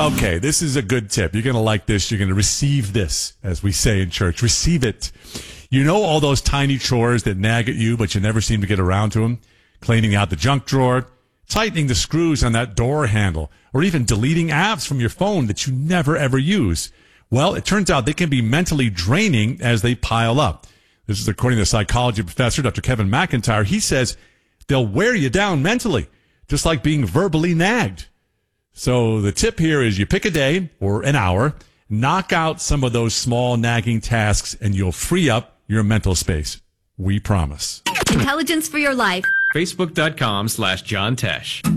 Okay, this is a good tip. You're going to like this. You're going to receive this, as we say in church. Receive it. You know all those tiny chores that nag at you, but you never seem to get around to them? Cleaning out the junk drawer, tightening the screws on that door handle, or even deleting apps from your phone that you never, ever use. Well, it turns out they can be mentally draining as they pile up. This is according to psychology professor Dr. Kevin McIntyre. He says they'll wear you down mentally, just like being verbally nagged. So the tip here is you pick a day or an hour, knock out some of those small nagging tasks, and you'll free up your mental space. We promise. Intelligence for your life. Facebook.com/John Tesh.